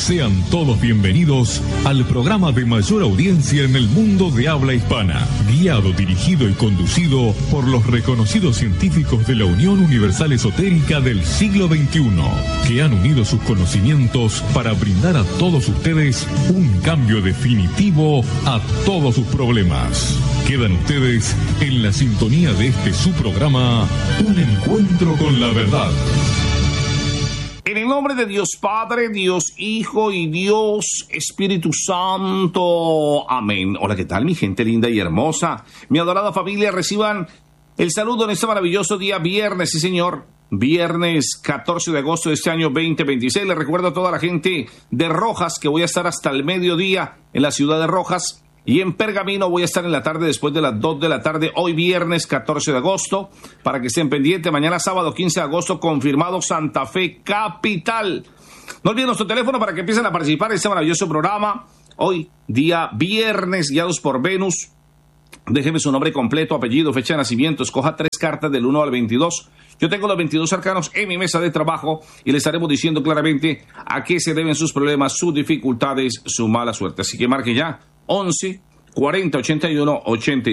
Sean todos bienvenidos al programa de mayor audiencia en el mundo de habla hispana, guiado, dirigido y conducido por los reconocidos científicos de la Unión Universal Esotérica del siglo XXI, que han unido sus conocimientos para brindar a todos ustedes un cambio definitivo a todos sus problemas. Quedan ustedes en la sintonía de este su programa, Un Encuentro con la Verdad. En el nombre de Dios Padre, Dios Hijo y Dios Espíritu Santo. Amén. Hola, ¿qué tal, mi gente linda y hermosa? Mi adorada familia, reciban el saludo en este maravilloso día viernes, sí señor. Viernes 14 de agosto de este año 2026. Les recuerdo a toda la gente de Rojas que voy a estar hasta el mediodía en la ciudad de Rojas. Y en Pergamino voy a estar en la tarde después de las 2 de la tarde, hoy viernes 14 de agosto, para que estén pendientes. Mañana sábado 15 de agosto, confirmado Santa Fe Capital. No olviden nuestro teléfono para que empiecen a participar en este maravilloso programa. Hoy, día viernes, guiados por Venus. Déjeme su nombre completo, apellido, fecha de nacimiento. Escoja 3 cartas del 1 al 22. Yo tengo los 22 arcanos en mi mesa de trabajo y le estaremos diciendo claramente a qué se deben sus problemas, sus dificultades, su mala suerte. Así que marque ya 11 40 81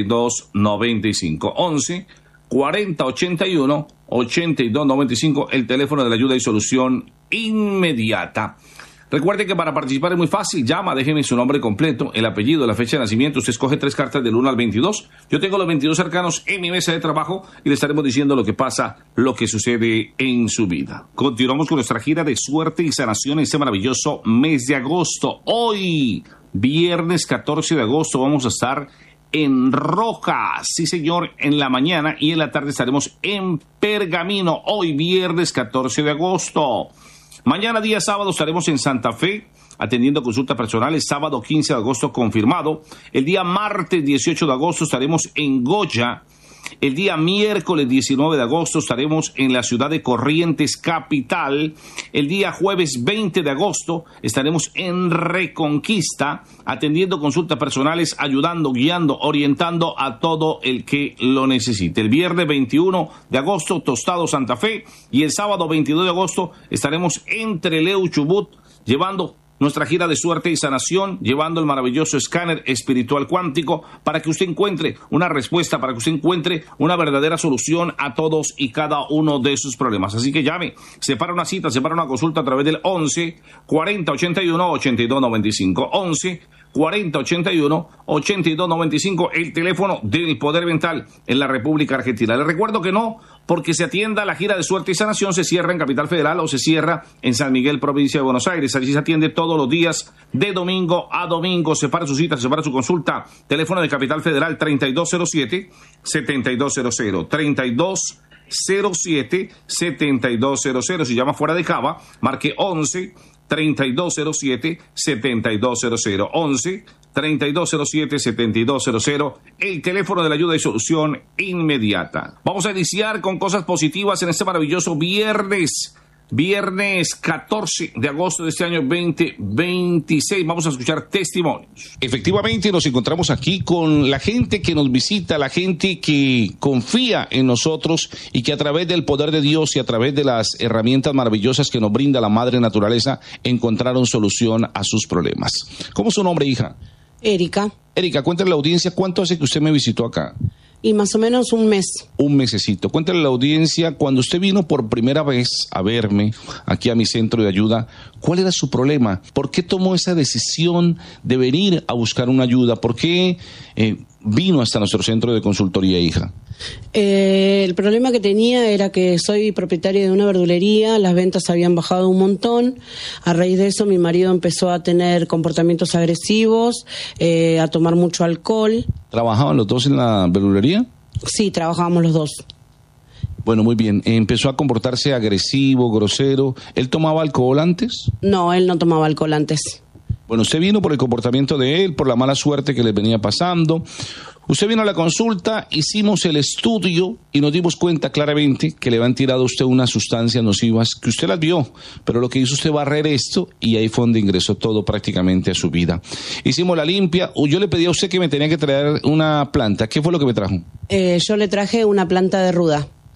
82 95. 11 40 81 82 95, el teléfono de la ayuda y solución inmediata. Recuerde que para participar es muy fácil. Llama, déjeme su nombre completo, el apellido, la fecha de nacimiento. Usted escoge 3 cartas del 1 al 22. Yo tengo los 22 arcanos en mi mesa de trabajo y le estaremos diciendo lo que pasa, lo que sucede en su vida. Continuamos con nuestra gira de suerte y sanación en este maravilloso mes de agosto. Hoy, viernes 14 de agosto, vamos a estar en Rojas, sí señor, en la mañana, y en la tarde estaremos en Pergamino. Hoy, viernes 14 de agosto. Mañana, día sábado, estaremos en Santa Fe atendiendo consultas personales. Sábado 15 de agosto confirmado. El día martes 18 de agosto estaremos en Goya. El día miércoles 19 de agosto estaremos en la ciudad de Corrientes Capital. El día jueves 20 de agosto estaremos en Reconquista atendiendo consultas personales, ayudando, guiando, orientando a todo el que lo necesite. El viernes 21 de agosto, Tostado Santa Fe. Y el sábado 22 de agosto estaremos en Trelew, Chubut, llevando nuestra gira de suerte y sanación, llevando el maravilloso escáner espiritual cuántico para que usted encuentre una respuesta, para que usted encuentre una verdadera solución a todos y cada uno de sus problemas. Así que llame, separa una cita, separa una consulta a través del 11 40 81 82 95. 11 40 81 82 95, el teléfono del Poder Mental en la República Argentina. Les recuerdo que no, porque se atienda la gira de suerte y sanación, se cierra en Capital Federal o se cierra en San Miguel, provincia de Buenos Aires. Allí se atiende todos los días de domingo a domingo. Separa su cita, separa su consulta. Teléfono de Capital Federal 3207-7200. 3207-7200. Si llama fuera de Cava, marque 11 3207-7200. 11 3207-7200, el teléfono de la ayuda y solución inmediata. Vamos a iniciar con cosas positivas en este maravilloso viernes 14 de agosto de este año 2026. Vamos a escuchar testimonios. Efectivamente, nos encontramos aquí con la gente que nos visita, la gente que confía en nosotros y que a través del poder de Dios y a través de las herramientas maravillosas que nos brinda la Madre Naturaleza encontraron solución a sus problemas. ¿Cómo es su nombre, hija? Erika. Erika, cuéntale a la audiencia cuánto hace que usted me visitó acá. Y más o menos un mes. Un mesecito. Cuéntale a la audiencia, cuando usted vino por primera vez a verme aquí a mi centro de ayuda, ¿cuál era su problema? ¿Por qué tomó esa decisión de venir a buscar una ayuda? ¿Por qué vino hasta nuestro centro de consultoría, hija? El problema que tenía era que soy propietaria de una verdulería, las ventas habían bajado un montón. A raíz de eso mi marido empezó a tener comportamientos agresivos, a tomar mucho alcohol. ¿Trabajaban los dos en la verdulería? Sí, trabajábamos los dos. Bueno, muy bien. ¿Empezó a comportarse agresivo, grosero? ¿Él tomaba alcohol antes? No, él no tomaba alcohol antes. Bueno, usted vino por el comportamiento de él, por la mala suerte que le venía pasando. Usted vino a la consulta, hicimos el estudio y nos dimos cuenta claramente que le habían tirado a usted unas sustancias nocivas que usted las vio, pero lo que hizo usted barrer esto y ahí fue donde ingresó todo prácticamente a su vida. Hicimos la limpia, yo le pedí a usted que me tenía que traer una planta. ¿Qué fue lo que me trajo? Yo le traje una planta de ruda.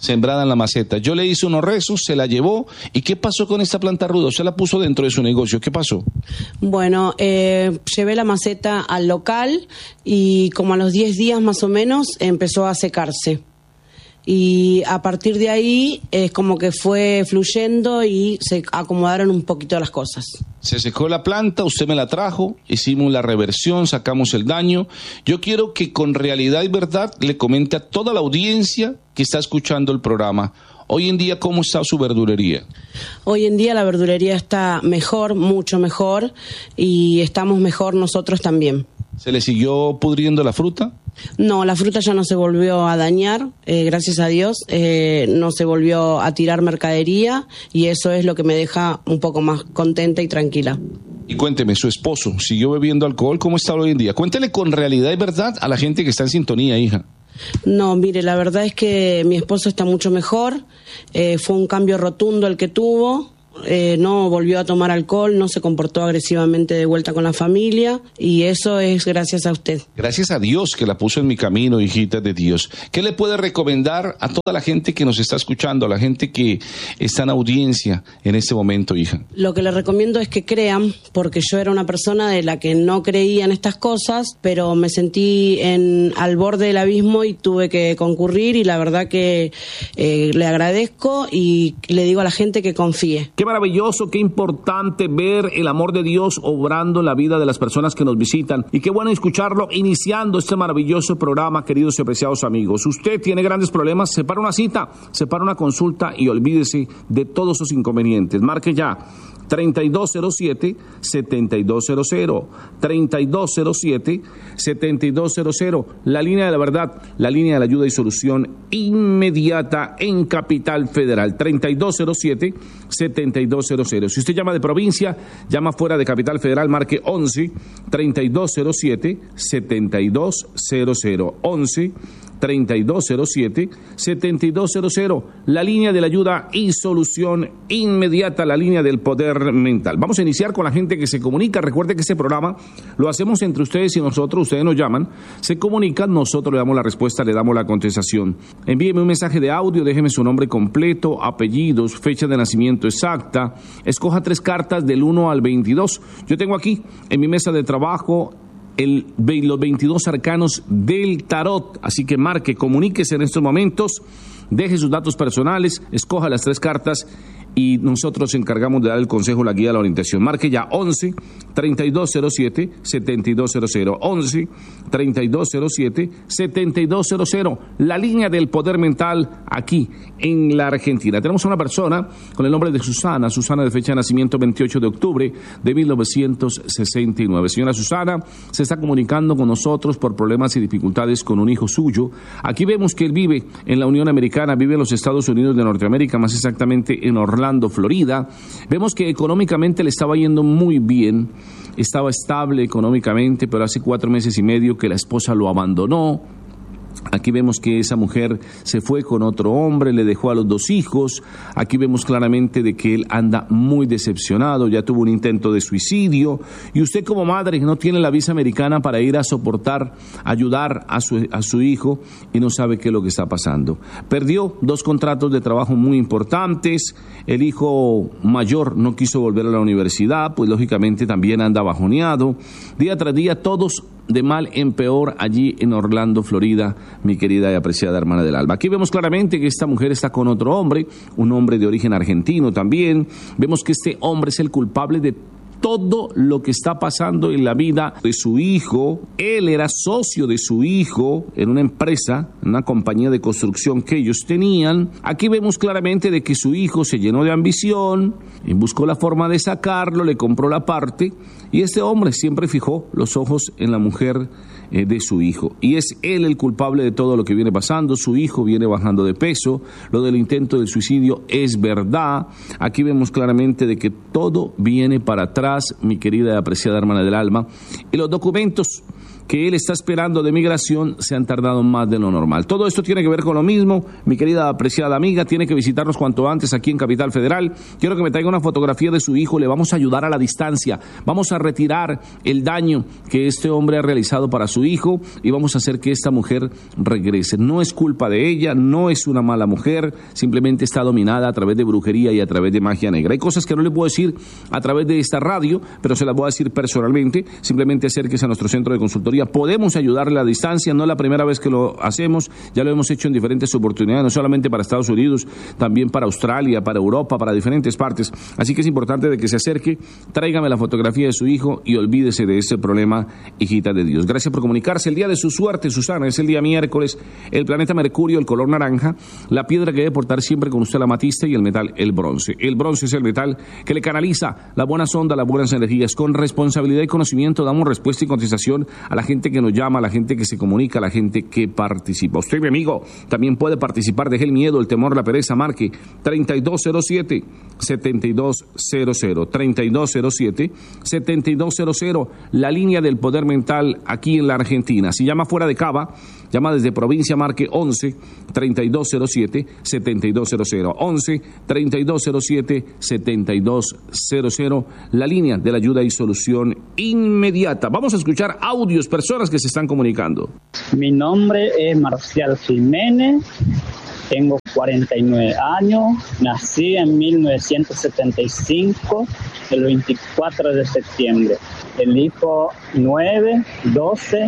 sembrada en la maceta. Yo le hice unos rezos, se la llevó. ¿Y qué pasó con esta planta ruda? ¿Usted la puso dentro de su negocio? ¿Qué pasó? Bueno, llevé la maceta al local y como a los 10 días más o menos empezó a secarse. Y a partir de ahí es como que fue fluyendo y se acomodaron un poquito las cosas. Se secó la planta, usted me la trajo, hicimos la reversión, sacamos el daño. Yo quiero que con realidad y verdad le comente a toda la audiencia que está escuchando el programa. Hoy en día, ¿cómo está su verdulería? Hoy en día la verdulería está mejor, mucho mejor, y estamos mejor nosotros también. ¿Se le siguió pudriendo la fruta? No, la fruta ya no se volvió a dañar, gracias a Dios, no se volvió a tirar mercadería y eso es lo que me deja un poco más contenta y tranquila. Y cuénteme, ¿su esposo siguió bebiendo alcohol? ¿Cómo está hoy en día? Cuéntele con realidad y verdad a la gente que está en sintonía, hija. No, mire, la verdad es que mi esposo está mucho mejor, fue un cambio rotundo el que tuvo. No volvió a tomar alcohol, no se comportó agresivamente de vuelta con la familia y eso es gracias a usted. Gracias a Dios que la puso en mi camino, hijita de Dios. ¿Qué le puede recomendar a toda la gente que nos está escuchando, a la gente que está en audiencia en este momento, hija? Lo que le recomiendo es que crean, porque yo era una persona de la que no creía en estas cosas, pero me sentí al borde del abismo y tuve que concurrir y la verdad que le agradezco y le digo a la gente que confíe. Qué maravilloso, qué importante ver el amor de Dios obrando en la vida de las personas que nos visitan. Y qué bueno escucharlo iniciando este maravilloso programa, queridos y apreciados amigos. Usted tiene grandes problemas, separa una cita, separa una consulta y olvídese de todos sus inconvenientes. Marque ya 3207-7200, 3207-7200, la línea de la verdad, la línea de la ayuda y solución inmediata en Capital Federal, 3207-7200. Si usted llama de provincia, llama fuera de Capital Federal, marque 11-3207-7200, 11-3207-7200, la línea de la ayuda y solución inmediata, la línea del poder mental. Vamos a iniciar con la gente que se comunica. Recuerde que este programa lo hacemos entre ustedes y nosotros. Ustedes nos llaman, se comunican, nosotros le damos la respuesta, le damos la contestación. Envíeme un mensaje de audio, déjeme su nombre completo, apellidos, fecha de nacimiento exacta. Escoja 3 cartas del 1 al 22. Yo tengo aquí en mi mesa de trabajo los 22 arcanos del tarot, así que marque, comuníquese en estos momentos, deje sus datos personales, escoja las 3 cartas y nosotros nos encargamos de dar el consejo, la guía, la orientación. Marque ya 11-3207-7200, 11-3207-7200, la línea del poder mental aquí en la Argentina. Tenemos a una persona con el nombre de Susana de fecha de nacimiento 28 de octubre de 1969. Señora Susana, se está comunicando con nosotros por problemas y dificultades con un hijo suyo. Aquí vemos que él vive en la Unión Americana, vive en los Estados Unidos de Norteamérica, más exactamente en Orlando, Florida. Vemos que económicamente le estaba yendo muy bien, estaba estable económicamente, pero hace 4 meses y medio que la esposa lo abandonó. Aquí vemos que esa mujer se fue con otro hombre, le dejó a los 2 hijos. Aquí vemos claramente de que él anda muy decepcionado, ya tuvo un intento de suicidio. Y usted como madre no tiene la visa americana para ir a soportar, ayudar a su hijo y no sabe qué es lo que está pasando. Perdió 2 contratos de trabajo muy importantes. El hijo mayor no quiso volver a la universidad, pues lógicamente también anda bajoneado. Día tras día todos de mal en peor allí en Orlando, Florida, mi querida y apreciada hermana del alma. Aquí vemos claramente que esta mujer está con otro hombre, un hombre de origen argentino también. Vemos que este hombre es el culpable de todo lo que está pasando en la vida de su hijo. Él era socio de su hijo en una empresa, en una compañía de construcción que ellos tenían. Aquí vemos claramente de que su hijo se llenó de ambición y buscó la forma de sacarlo, le compró la parte, y este hombre siempre fijó los ojos en la mujer de su hijo, y es él el culpable de todo lo que viene pasando. Su hijo viene bajando de peso, lo del intento del suicidio es verdad. Aquí vemos claramente de que todo viene para atrás, mi querida y apreciada hermana del alma, y los documentos que él está esperando de migración se han tardado más de lo normal. Todo esto tiene que ver con lo mismo. Mi querida apreciada amiga, tiene que visitarnos cuanto antes aquí en Capital Federal. Quiero que me traiga una fotografía de su hijo. Le vamos a ayudar a la distancia. Vamos a retirar el daño que este hombre ha realizado para su hijo y vamos a hacer que esta mujer regrese. No es culpa de ella, no es una mala mujer, simplemente está dominada a través de brujería y a través de magia negra. Hay cosas que no le puedo decir a través de esta radio, pero se las voy a decir personalmente. Simplemente acérquese a nuestro centro de consultoría. Podemos ayudarle a la distancia, no es la primera vez que lo hacemos, ya lo hemos hecho en diferentes oportunidades, no solamente para Estados Unidos, también para Australia, para Europa, para diferentes partes. Así que es importante de que se acerque, tráigame la fotografía de su hijo y olvídese de ese problema, hijita de Dios. Gracias por comunicarse. El día de su suerte, Susana, es el día miércoles. El planeta Mercurio, el color naranja, la piedra que debe portar siempre con usted, la amatista, y el metal, el bronce. El bronce es el metal que le canaliza la buena onda, las buenas energías. Con responsabilidad y conocimiento damos respuesta y contestación a la gente que nos llama, a la gente que se comunica, a la gente que participa. Usted, mi amigo, también puede participar. Deje el miedo, el temor, la pereza. Marque 3207-7200. 3207-7200. La línea del poder mental aquí en la Argentina. Si llama fuera de Cava, llama desde provincia, marque 11-3207-7200. 11-3207-7200. La línea de la ayuda y solución inmediata. Vamos a escuchar audios, personas que se están comunicando. Mi nombre es Marcial Jiménez, tengo 49 años, nací en 1975, el 24 de septiembre, elijo 9, 12,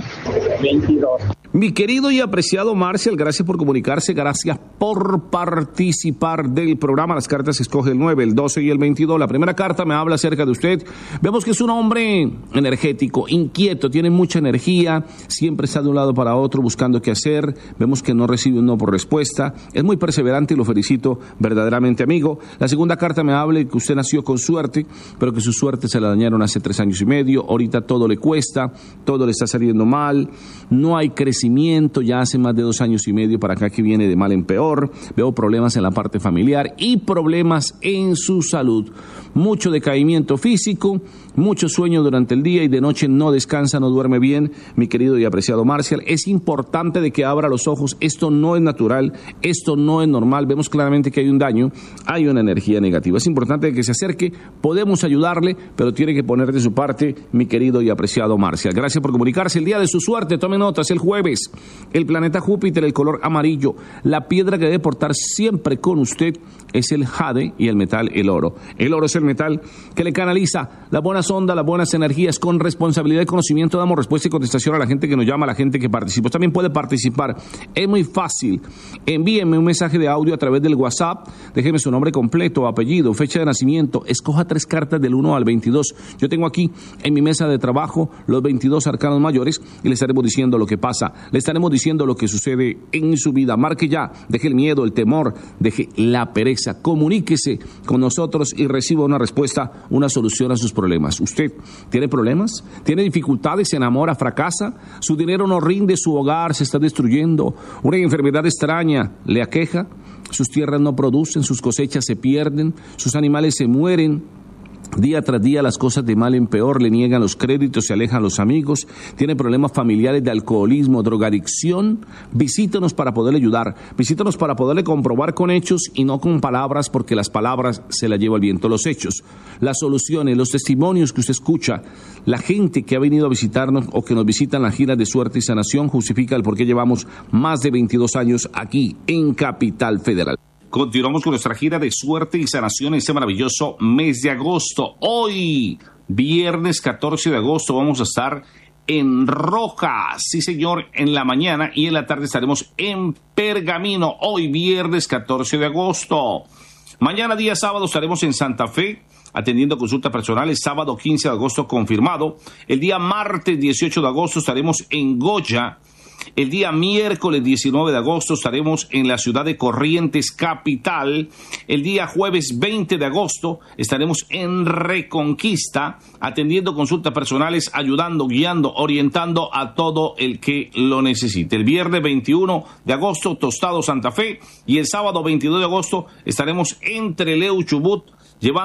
22. Mi querido y apreciado Marcial, gracias por comunicarse, gracias por participar del programa. Las cartas escoge el 9, el 12 y el 22. La primera carta me habla acerca de usted. Vemos que es un hombre energético, inquieto, tiene mucha energía, siempre está de un lado para otro buscando qué hacer. Vemos que no recibe un no por respuesta. Es muy perseverante y lo felicito verdaderamente, amigo. La segunda carta me habla que usted nació con suerte, pero que su suerte se la dañaron hace 3 años y medio. Ahorita todo le cuesta, todo le está saliendo mal, no hay crecimiento. Ya hace más de 2 años y medio para acá que viene de mal en peor. Veo problemas en la parte familiar y problemas en su salud. Mucho decaimiento físico, mucho sueño durante el día y de noche no descansa, no duerme bien. Mi querido y apreciado Marcial, es importante de que abra los ojos. Esto no es natural, esto no es normal. Vemos claramente que hay un daño, hay una energía negativa. Es importante de que se acerque, podemos ayudarle, pero tiene que poner de su parte, mi querido y apreciado Marcial. Gracias por comunicarse. El día de su suerte, tome notas, el jueves. El planeta Júpiter, el color amarillo. La piedra que debe portar siempre con usted es el jade y el metal, el oro. El oro es el metal que le canaliza las buenas ondas, las buenas energías. Con responsabilidad y conocimiento damos respuesta y contestación a la gente que nos llama, a la gente que participa. Usted también puede participar. Es muy fácil. Envíenme un mensaje de audio a través del WhatsApp. Déjeme su nombre completo, apellido, fecha de nacimiento. Escoja 3 cartas del 1 al 22. Yo tengo aquí en mi mesa de trabajo los 22 arcanos mayores y le estaremos diciendo lo que pasa. Le estaremos diciendo lo que sucede en su vida. Marque ya, deje el miedo, el temor, deje la pereza. Comuníquese con nosotros y reciba una respuesta, una solución a sus problemas. ¿Usted tiene problemas? ¿Tiene dificultades? ¿Se enamora? ¿Fracasa? ¿Su dinero no rinde? ¿Su hogar se está destruyendo? ¿Una enfermedad extraña le aqueja? ¿Sus tierras no producen? ¿Sus cosechas se pierden? ¿Sus animales se mueren? Día tras día las cosas de mal en peor, le niegan los créditos, se alejan los amigos, tiene problemas familiares de alcoholismo, drogadicción. Visítenos para poderle ayudar, visítenos para poderle comprobar con hechos y no con palabras, porque las palabras se las lleva el viento. Los hechos, las soluciones, los testimonios que usted escucha, la gente que ha venido a visitarnos o que nos visita en la gira de suerte y sanación justifica el por qué llevamos más de 22 años aquí en Capital Federal. Continuamos con nuestra gira de suerte y sanación en este maravilloso mes de agosto. Hoy, viernes 14 de agosto, vamos a estar en Rojas, sí señor, en la mañana, y en la tarde estaremos en Pergamino. Hoy, viernes 14 de agosto. Mañana, día sábado, estaremos en Santa Fe, atendiendo consultas personales. Sábado 15 de agosto confirmado. El día martes 18 de agosto estaremos en Goya. El día miércoles 19 de agosto estaremos en la ciudad de Corrientes, capital. El día jueves 20 de agosto estaremos en Reconquista, atendiendo consultas personales, ayudando, guiando, orientando a todo el que lo necesite. El viernes 21 de agosto, Tostado, Santa Fe. Y el sábado 22 de agosto estaremos en Trelew, Chubut, llevando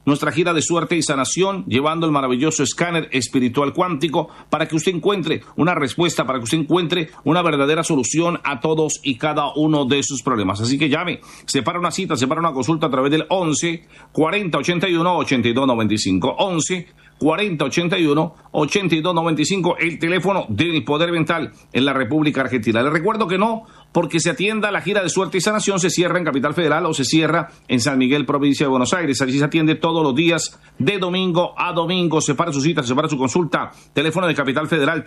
nuestra gira de suerte y sanación, llevando el maravilloso escáner espiritual cuántico para que usted encuentre una respuesta, para que usted encuentre una verdadera solución a todos y cada uno de sus problemas. Así que llame, separa una cita, separa una consulta a través del 11 40 81 82 95. 11 40 81 82 95, el teléfono del Poder Mental en la República Argentina. Les recuerdo que no, porque se atienda la gira de suerte y sanación, se cierra en Capital Federal o se cierra en San Miguel, provincia de Buenos Aires. Allí se atiende todos los días de domingo a domingo. Separa su cita, separa su consulta. Teléfono de Capital Federal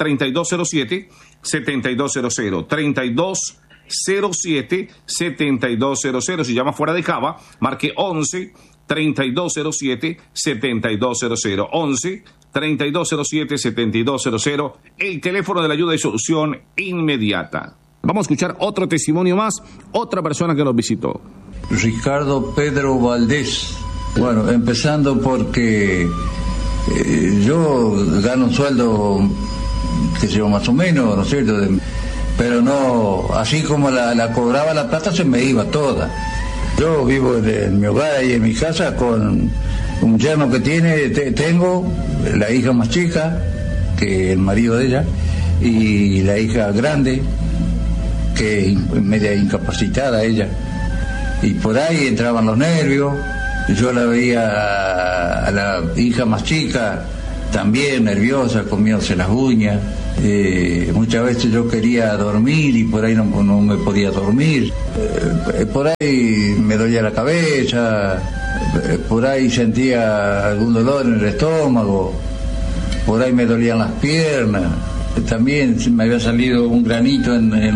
3207-7200. 3207-7200. Si llama fuera de Cava, marque 11 3207-7200. 11 3207-7200. El teléfono de la ayuda y solución inmediata. Vamos a escuchar otro testimonio más, otra persona que nos visitó. Ricardo Pedro Valdés. Bueno, empezando porque yo gano un sueldo, que sé yo, más o menos, ¿no es cierto? Pero no, así como la cobraba la plata, se me iba toda. Yo vivo en mi hogar y en mi casa con un yerno que tengo, la hija más chica, que el marido de ella, y la hija grande, que es media incapacitada ella. Y por ahí entraban los nervios, yo la veía a la hija más chica, también nerviosa, comiéndose las uñas. Muchas veces yo quería dormir y por ahí no me podía dormir. Por ahí me dolía la cabeza, por ahí sentía algún dolor en el estómago, por ahí me dolían las piernas. También me había salido un granito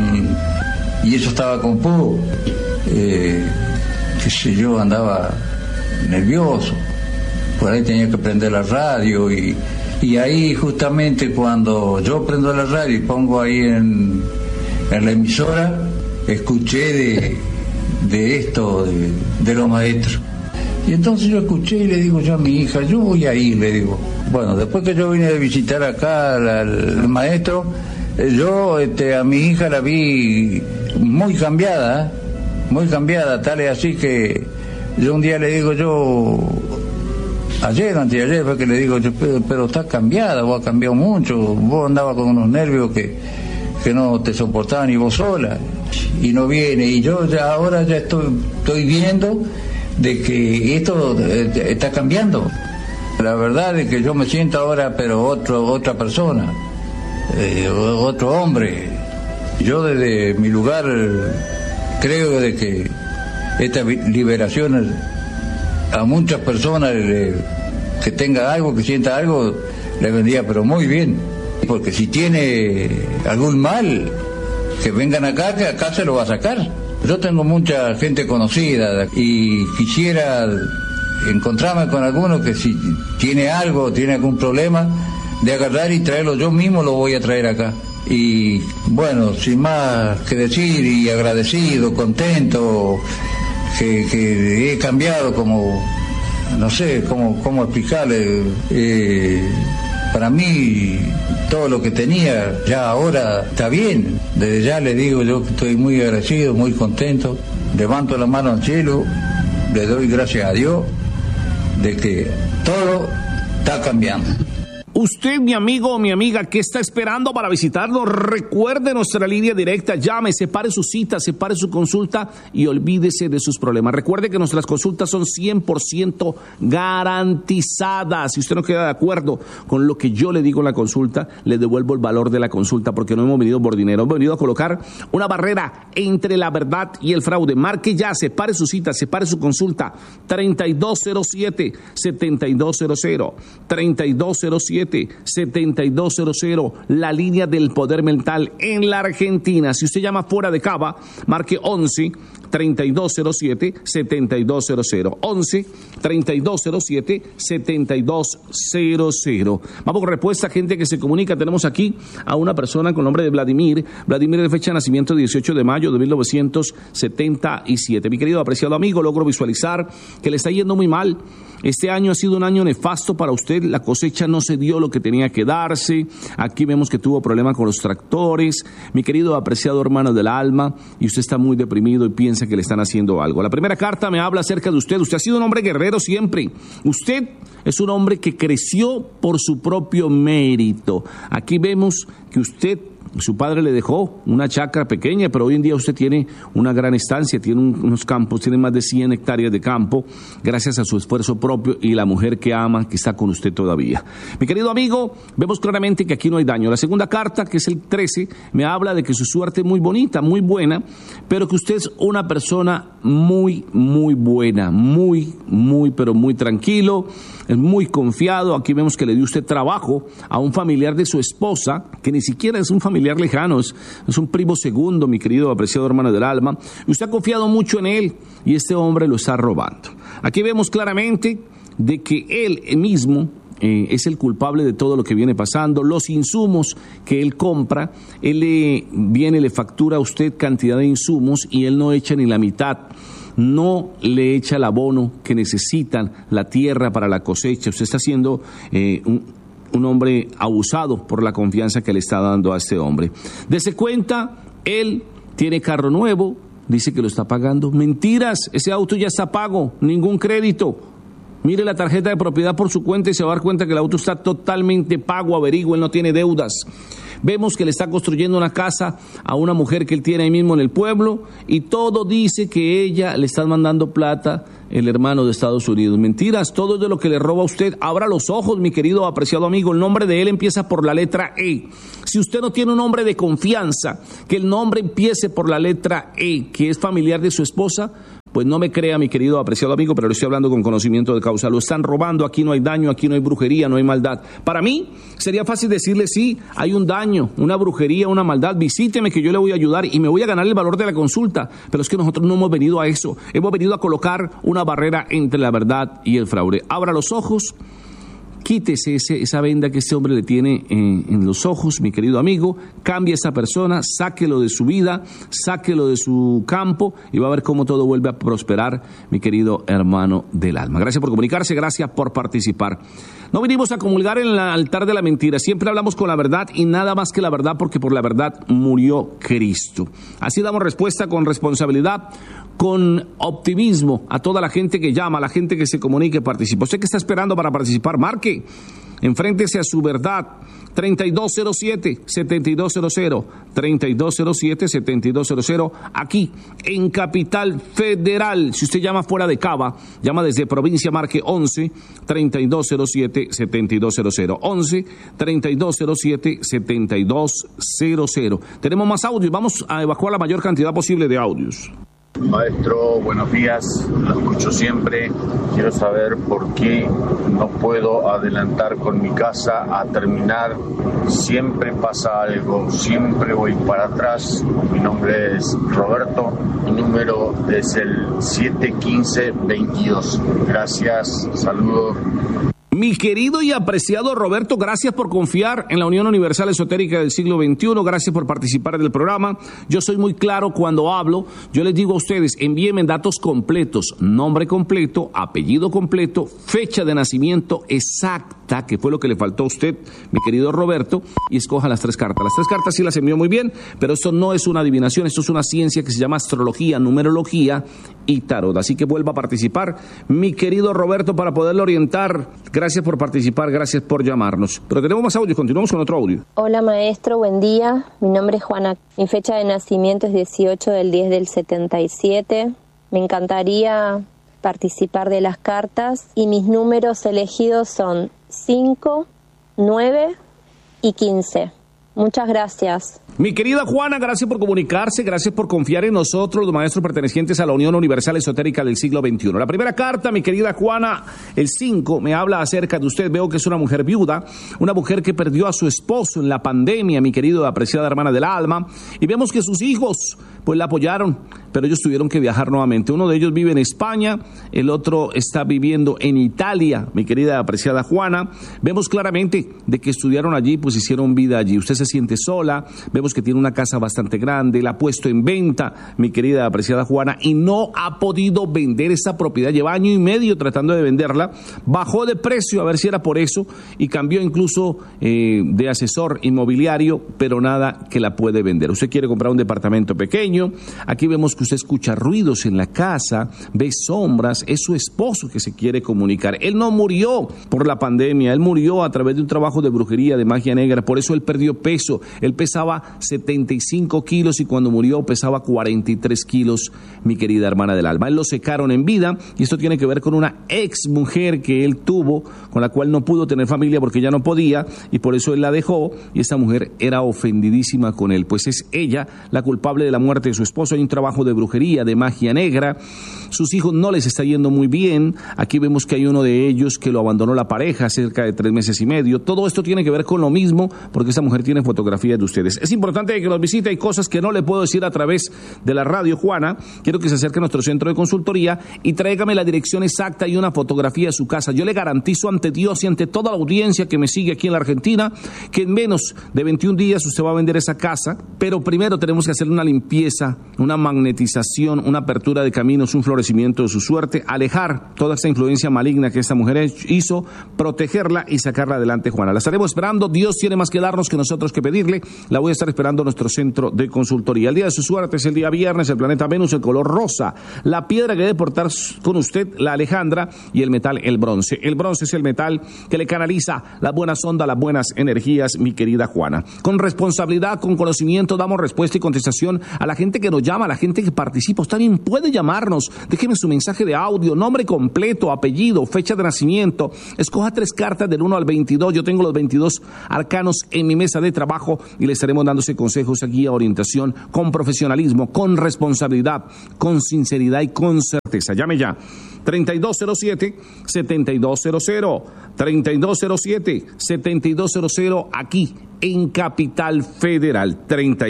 y eso estaba con pus. Qué sé yo, andaba nervioso. Por ahí tenía que prender la radio y ahí justamente cuando yo prendo la radio y pongo ahí en la emisora, escuché de esto, de los maestros. Y entonces yo escuché y le digo yo a mi hija, yo voy a ir, le digo. Bueno, después que yo vine a visitar acá al maestro, yo a mi hija la vi muy cambiada, tal es así que yo un día le digo ayer o anteayer fue que le digo yo, pero está cambiada, vos has cambiado mucho, vos andabas con unos nervios que no te soportaban ni vos sola, y no viene, y yo ahora estoy viendo de que esto está cambiando. La verdad es que yo me siento ahora, pero otra persona, otro hombre. Yo desde mi lugar creo de que esta liberación a muchas personas que tenga algo, que sienta algo, le vendría pero muy bien. Porque si tiene algún mal, que vengan acá, que acá se lo va a sacar. Yo tengo mucha gente conocida y quisiera encontrarme con alguno que si tiene algo, tiene algún problema, de agarrar y traerlo, yo mismo lo voy a traer acá. Y bueno, sin más que decir, y agradecido, contento, que he cambiado, como no sé cómo explicarle. Para mí todo lo que tenía ya ahora está bien. Desde ya le digo yo que estoy muy agradecido, muy contento. Levanto la mano al cielo, le doy gracias a Dios de que todo está cambiando. Usted, mi amigo o mi amiga, ¿qué está esperando para visitarnos? Recuerde nuestra línea directa, llame, separe su cita, separe su consulta y olvídese de sus problemas. Recuerde que nuestras consultas son 100% garantizadas. Si usted no queda de acuerdo con lo que yo le digo en la consulta, le devuelvo el valor de la consulta, porque no hemos venido por dinero, hemos venido a colocar una barrera entre la verdad y el fraude. Marque ya, separe su cita, separe su consulta, 3207-7200, 3207-7200, la línea del Poder Mental en la Argentina. Si usted llama fuera de Cava, marque 11-3207-7200, 11-3207-7200. Vamos con respuesta, gente que se comunica. Tenemos aquí a una persona con nombre de Vladimir. Vladimir, de fecha de nacimiento 18 de mayo de 1977. Mi querido apreciado amigo, logro visualizar que le está yendo muy mal. Este año ha sido un año nefasto para usted. La cosecha no se dio lo que tenía que darse. Aquí vemos que tuvo problemas con los tractores. Mi querido apreciado hermano del alma, y usted está muy deprimido y piensa piensa que le están haciendo algo. La primera carta me habla acerca de usted. Usted ha sido un hombre guerrero siempre. Usted es un hombre que creció por su propio mérito. Aquí vemos que usted, su padre le dejó una chacra pequeña, pero hoy en día usted tiene una gran estancia, tiene unos campos, tiene más de 100 hectáreas de campo, gracias a su esfuerzo propio y la mujer que ama, que está con usted todavía. Mi querido amigo, vemos claramente que aquí no hay daño. La segunda carta, que es el 13, me habla de que su suerte es muy bonita, muy buena, pero que usted es una persona muy, muy buena, pero muy tranquilo, es muy confiado. Aquí vemos que le dio usted trabajo a un familiar de su esposa, que ni siquiera es un familiar lejano, es un primo segundo, mi querido apreciado hermano del alma. Usted ha confiado mucho en él y este hombre lo está robando. Aquí vemos claramente de que él mismo es el culpable de todo lo que viene pasando. Los insumos que él compra, él le factura a usted cantidad de insumos y él no echa ni la mitad. No le echa el abono que necesitan, la tierra para la cosecha. Usted está siendo un hombre abusado por la confianza que le está dando a este hombre. Dese cuenta, él tiene carro nuevo, dice que lo está pagando. Mentiras, ese auto ya está pago, ningún crédito. Mire la tarjeta de propiedad por su cuenta y se va a dar cuenta que el auto está totalmente pago, averigüe, él no tiene deudas. Vemos que le está construyendo una casa a una mujer que él tiene ahí mismo en el pueblo y todo dice que ella le está mandando plata, el hermano de Estados Unidos. Mentiras, todo es de lo que le roba a usted. Abra los ojos, mi querido apreciado amigo, el nombre de él empieza por la letra E. Si usted no tiene un hombre de confianza, que el nombre empiece por la letra E, que es familiar de su esposa, pues no me crea, mi querido apreciado amigo, pero le estoy hablando con conocimiento de causa. Lo están robando, aquí no hay daño, aquí no hay brujería, no hay maldad. Para mí sería fácil decirle, sí, hay un daño, una brujería, una maldad, visíteme que yo le voy a ayudar y me voy a ganar el valor de la consulta. Pero es que nosotros no hemos venido a eso, hemos venido a colocar una barrera entre la verdad y el fraude. Abra los ojos. Quítese esa venda que este hombre le tiene en los ojos, mi querido amigo, cambie a esa persona, sáquelo de su vida, sáquelo de su campo y va a ver cómo todo vuelve a prosperar, mi querido hermano del alma. Gracias por comunicarse, gracias por participar. No vinimos a comulgar en el altar de la mentira, siempre hablamos con la verdad y nada más que la verdad, porque por la verdad murió Cristo. Así damos respuesta con responsabilidad, con optimismo a toda la gente que llama, a la gente que se comunica y participa. Usted que está esperando para participar, marque, enfréntese a su verdad. 3207-7200, 3207-7200, aquí en Capital Federal. Si usted llama fuera de Cava, llama desde provincia, marque 11-3207-7200, 11-3207-7200. Tenemos más audios, vamos a evacuar la mayor cantidad posible de audios. Maestro, buenos días, lo escucho siempre. Quiero saber por qué no puedo adelantar con mi casa a terminar. Siempre pasa algo, siempre voy para atrás. Mi nombre es Roberto, mi número es el 71522. Gracias, saludos. Mi querido y apreciado Roberto, gracias por confiar en la Unión Universal Esotérica del siglo XXI, gracias por participar del programa. Yo soy muy claro cuando hablo, yo les digo a ustedes, envíenme datos completos, nombre completo, apellido completo, fecha de nacimiento exacta, que fue lo que le faltó a usted, mi querido Roberto, y escoja las 3 cartas. Las 3 cartas sí las envió muy bien, pero esto no es una adivinación, esto es una ciencia que se llama astrología, numerología y tarot. Así que vuelva a participar, mi querido Roberto, para poderle orientar. Gracias por participar, gracias por llamarnos. Pero tenemos más audios, continuamos con otro audio. Hola maestro, buen día. Mi nombre es Juana. Mi fecha de nacimiento es 18/10/77. Me encantaría participar de las cartas y mis números elegidos son 5, 9 y 15. Muchas gracias. Mi querida Juana, gracias por comunicarse, gracias por confiar en nosotros, los maestros pertenecientes a la Unión Universal Esotérica del siglo XXI. La primera carta, mi querida Juana, el 5, me habla acerca de usted. Veo que es una mujer viuda, una mujer que perdió a su esposo en la pandemia, mi querido apreciada hermana del alma, y vemos que sus hijos pues la apoyaron, pero ellos tuvieron que viajar nuevamente. Uno de ellos vive en España, el otro está viviendo en Italia, mi querida apreciada Juana. Vemos claramente de que estudiaron allí, pues hicieron vida allí. Usted se siente sola, vemos que tiene una casa bastante grande, la ha puesto en venta, mi querida apreciada Juana, y no ha podido vender esa propiedad. Lleva 1 año y medio tratando de venderla, bajó de precio a ver si era por eso, y cambió incluso de asesor inmobiliario, pero nada que la puede vender. Usted quiere comprar un departamento pequeño. Aquí vemos que usted escucha ruidos en la casa, ve sombras, es su esposo que se quiere comunicar. Él no murió por la pandemia, él murió a través de un trabajo de brujería, de magia negra, por eso él perdió peso. Él pesaba 75 kilos y cuando murió pesaba 43 kilos, mi querida hermana del alma. Él lo secaron en vida y esto tiene que ver con una ex mujer que él tuvo, con la cual no pudo tener familia porque ya no podía y por eso él la dejó, y esta mujer era ofendidísima con él, pues es ella la culpable de la muerte de su esposo. Hay un trabajo de brujería, de magia negra, sus hijos no les está yendo muy bien. Aquí vemos que hay uno de ellos que lo abandonó la pareja cerca de 3 meses y medio. Todo esto tiene que ver con lo mismo porque esta mujer tiene fotografías de ustedes. Es importante que nos visite, hay cosas que no le puedo decir a través de la radio, Juana. Quiero que se acerque a nuestro centro de consultoría y tráigame la dirección exacta y una fotografía de su casa. Yo le garantizo ante Dios y ante toda la audiencia que me sigue aquí en la Argentina que en menos de 21 días usted va a vender esa casa, pero primero tenemos que hacer una limpieza, una magnetización, una apertura de caminos, un florecimiento de su suerte, alejar toda esta influencia maligna que esta mujer hizo, protegerla y sacarla adelante, Juana. La estaremos esperando. Dios tiene más que darnos que nosotros que pedirle. La voy a estar esperando en nuestro centro de consultoría. El día de su suerte es el día viernes, el planeta Venus, el color rosa, la piedra que debe portar con usted, la Alejandra, y el metal, el bronce. El bronce es el metal que le canaliza las buenas ondas, las buenas energías, mi querida Juana. Con responsabilidad, con conocimiento, damos respuesta y contestación a la gente que nos llama, a la gente que participa. Usted también puede llamarnos, déjeme su mensaje de audio, nombre completo, apellido, fecha de nacimiento, escoja 3 cartas del 1 al 22, yo tengo los 22 arcanos en mi mesa de trabajo y le estaremos dándose consejos, guía, orientación, con profesionalismo, con responsabilidad, con sinceridad y con certeza. Llame ya. 3207-7200, 3207-7200, aquí en Capital Federal,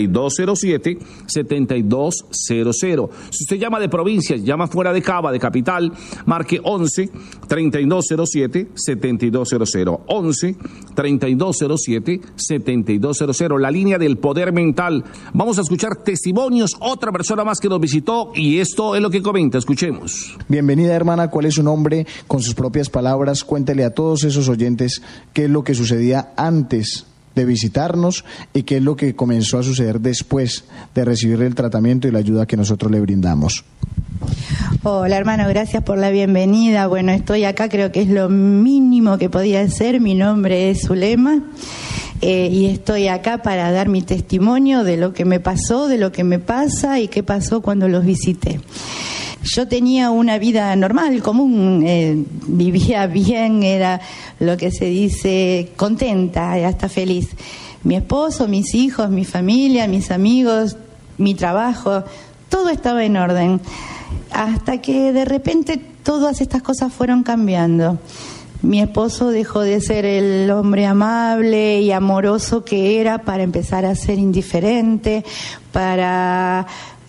3207-7200. Si usted llama de provincia, llama fuera de Cava, de capital, marque 11-3207-7200, 11-3207-7200, la línea del poder mental. Vamos a escuchar testimonios, otra persona más que nos visitó y esto es lo que comenta, escuchemos. Bienvenida, hermana, ¿cuál es su nombre? Con sus propias palabras, cuéntele a todos esos oyentes qué es lo que sucedía antes de visitarnos y qué es lo que comenzó a suceder después de recibir el tratamiento y la ayuda que nosotros le brindamos. Hola, hermano, gracias por la bienvenida. Bueno, estoy acá, creo que es lo mínimo que podía hacer. Mi nombre es Zulema y estoy acá para dar mi testimonio de lo que me pasó, de lo que me pasa y qué pasó cuando los visité. Yo tenía una vida normal, común, vivía bien, era lo que se dice contenta, hasta feliz. Mi esposo, mis hijos, mi familia, mis amigos, mi trabajo, todo estaba en orden. Hasta que de repente todas estas cosas fueron cambiando. Mi esposo dejó de ser el hombre amable y amoroso que era para empezar a ser indiferente, para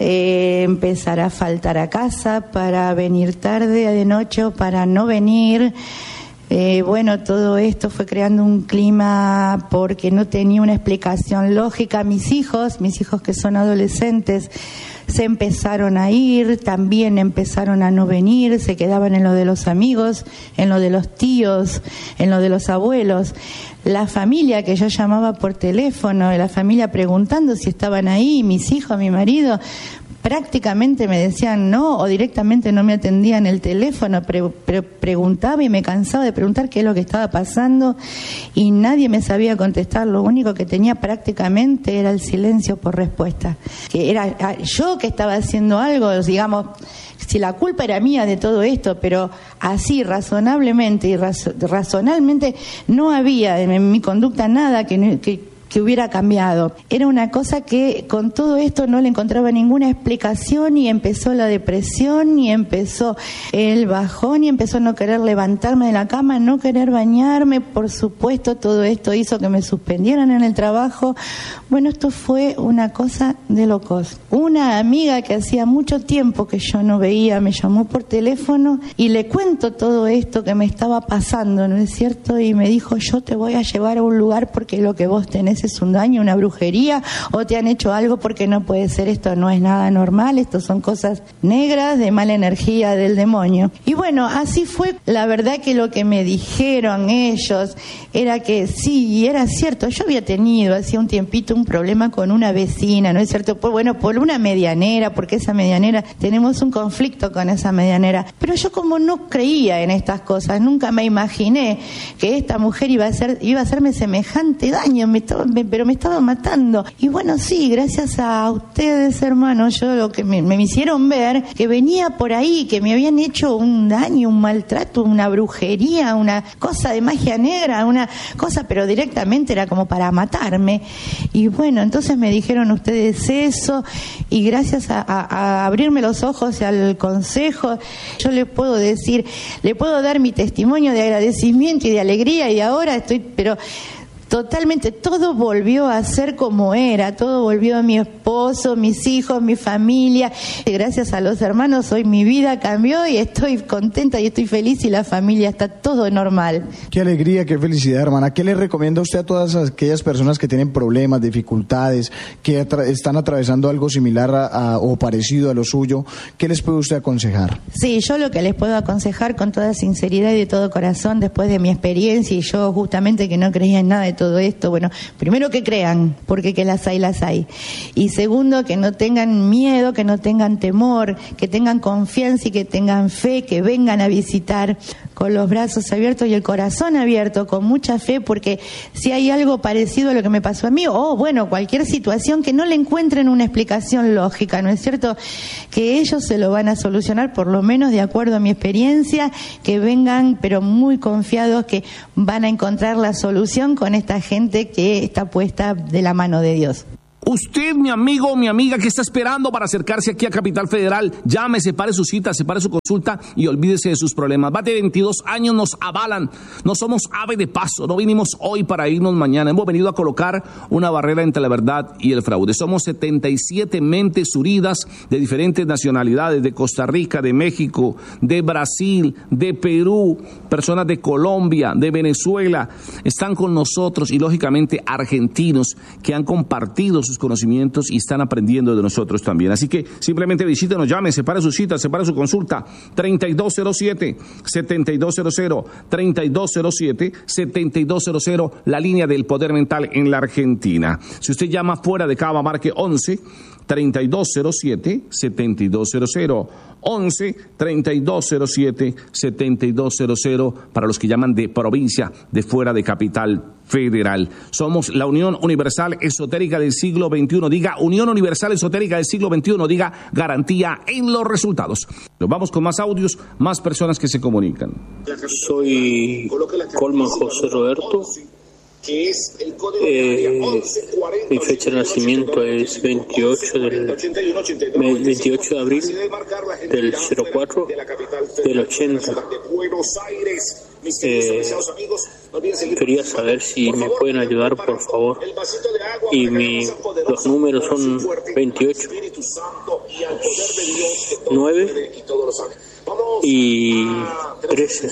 empezar a faltar a casa, para venir tarde de noche o para no venir. Bueno, todo esto fue creando un clima porque no tenía una explicación lógica. Mis hijos que son adolescentes, se empezaron a ir, también empezaron a no venir, se quedaban en lo de los amigos, en lo de los tíos, en lo de los abuelos. La familia que yo llamaba por teléfono, la familia preguntando si estaban ahí, mis hijos, mi marido, prácticamente me decían no o directamente no me atendían el teléfono, preguntaba y me cansaba de preguntar qué es lo que estaba pasando y nadie me sabía contestar. Lo único que tenía prácticamente era el silencio por respuesta. Que era yo que estaba haciendo algo, digamos, si la culpa era mía de todo esto, pero así razonablemente y razonalmente no había en mi conducta nada que hubiera cambiado. Era una cosa que con todo esto no le encontraba ninguna explicación y empezó la depresión y empezó el bajón y empezó a no querer levantarme de la cama, no querer bañarme. Por supuesto, todo esto hizo que me suspendieran en el trabajo. Bueno, esto fue una cosa de locos. Una amiga que hacía mucho tiempo que yo no veía me llamó por teléfono y le cuento todo esto que me estaba pasando, ¿no es cierto? Y me dijo, yo te voy a llevar a un lugar porque lo que vos tenés haces un daño, una brujería, o te han hecho algo, porque no puede ser, esto no es nada normal, esto son cosas negras de mala energía del demonio. Y bueno, así fue. La verdad que lo que me dijeron ellos era que sí, y era cierto, yo había tenido hacía un tiempito un problema con una vecina, ¿no es cierto? Pues bueno, por una medianera, porque esa medianera, tenemos un conflicto con esa medianera, pero yo como no creía en estas cosas, nunca me imaginé que esta mujer iba a hacerme semejante daño, pero me estaba matando. Y bueno, sí, gracias a ustedes, hermanos, yo lo que me hicieron ver que venía por ahí, que me habían hecho un daño, un maltrato, una brujería, una cosa de magia negra, una cosa, pero directamente era como para matarme. Y bueno, entonces me dijeron ustedes eso, y gracias a abrirme los ojos al consejo, yo le puedo decir, le puedo dar mi testimonio de agradecimiento y de alegría, y ahora estoy, pero totalmente, todo volvió a ser como era, todo volvió a mi esposo, mis hijos, mi familia. Y gracias a los hermanos hoy mi vida cambió y estoy contenta y estoy feliz, y la familia está todo normal. Qué alegría, qué felicidad, hermana. ¿Qué le recomienda usted a todas aquellas personas que tienen problemas, dificultades, que están atravesando algo similar o parecido a lo suyo? ¿Qué les puede usted aconsejar? Sí, yo lo que les puedo aconsejar con toda sinceridad y de todo corazón, después de mi experiencia, y yo justamente que no creía en nada de todo esto, bueno, primero que crean, porque que las hay. Y segundo, que no tengan miedo, que no tengan temor, que tengan confianza y que tengan fe, que vengan a visitar con los brazos abiertos y el corazón abierto, con mucha fe, porque si hay algo parecido a lo que me pasó a mí, o bueno, cualquier situación que no le encuentren una explicación lógica, ¿no es cierto? Que ellos se lo van a solucionar, por lo menos de acuerdo a mi experiencia, que vengan, pero muy confiados que van a encontrar la solución con esta gente que está puesta de la mano de Dios. Usted, mi amigo o mi amiga que está esperando para acercarse aquí a Capital Federal, llame, separe su cita, separe su consulta y olvídese de sus problemas. Más de 22 años nos avalan, no somos ave de paso, no vinimos hoy para irnos mañana. Hemos venido a colocar una barrera entre la verdad y el fraude. Somos 77 mentes unidas de diferentes nacionalidades, de Costa Rica, de México, de Brasil, de Perú, personas de Colombia, de Venezuela, están con nosotros, y lógicamente argentinos que han compartido sus conocimientos y están aprendiendo de nosotros también. Así que simplemente visítenos, llame, separe su cita, separe su consulta, 3207-7200, 3207-7200, la línea del poder mental en la Argentina. Si usted llama fuera de Cava, marque 11-3207-7200, 11-3207-7200 para los que llaman de provincia, de fuera de Capital Federal. Somos la Unión Universal Esotérica del siglo XXI. Diga Unión Universal Esotérica del siglo XXI. Diga garantía en los resultados. Nos vamos con más audios, más personas que se comunican. Soy Colman José Roberto. Mi fecha de nacimiento es 28 de abril del 04 del 80. Quería saber si me pueden ayudar, por favor. Y los números son 28, 9 y 13.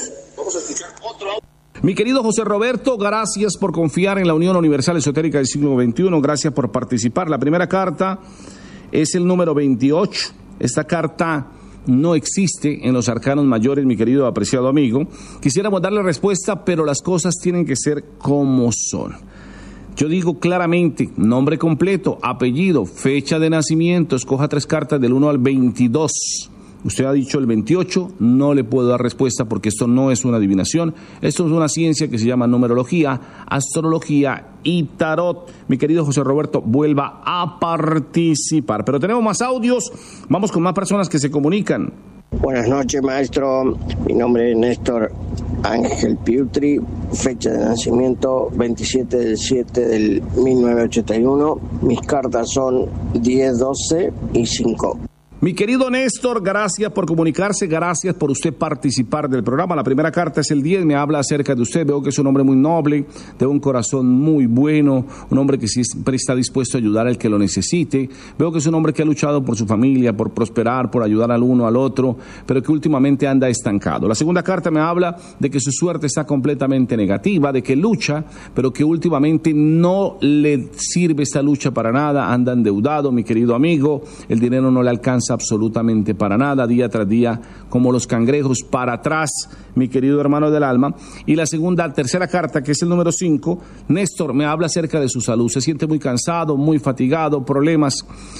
Mi querido José Roberto, gracias por confiar en la Unión Universal Esotérica del siglo XXI, gracias por participar. La primera carta es el número 28. Esta carta no existe en los arcanos mayores, mi querido apreciado amigo. Quisiéramos darle respuesta, pero las cosas tienen que ser como son. Yo digo claramente, nombre completo, apellido, fecha de nacimiento, escoja 3 cartas del 1 al 22. Usted ha dicho el 28, no le puedo dar respuesta porque esto no es una adivinación, esto es una ciencia que se llama numerología, astrología y tarot. Mi querido José Roberto, vuelva a participar. Pero tenemos más audios, vamos con más personas que se comunican. Buenas noches, maestro. Mi nombre es Néstor Ángel Piutri, fecha de nacimiento 27 del 7 del 1981. Mis cartas son 10, 12 y 5. Mi querido Néstor, gracias por comunicarse, gracias por usted participar del programa. La primera carta es el 10, me habla acerca de usted. Veo que es un hombre muy noble, de un corazón muy bueno, un hombre que siempre está dispuesto a ayudar al que lo necesite. Veo que es un hombre que ha luchado por su familia, por prosperar, por ayudar al uno al otro, pero que últimamente anda estancado. La segunda carta me habla de que su suerte está completamente negativa, de que lucha, pero que últimamente no le sirve esta lucha para nada, anda endeudado, mi querido amigo, el dinero no le alcanza absolutamente para nada, día tras día, como los cangrejos, para atrás, mi querido hermano del alma. Y la tercera carta, que es el número 5, Néstor me habla acerca de su salud. Se siente muy cansado, muy fatigado, problemas